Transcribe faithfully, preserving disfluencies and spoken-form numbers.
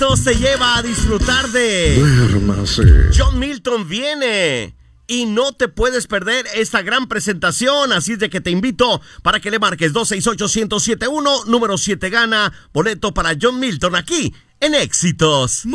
Éxitos te lleva a disfrutar de Duérmase. John Milton viene. Y no te puedes perder esta gran presentación, así es de que te invito para que le marques dos seis ocho, uno cero siete uno, número siete gana, boleto para John Milton aquí en Éxitos.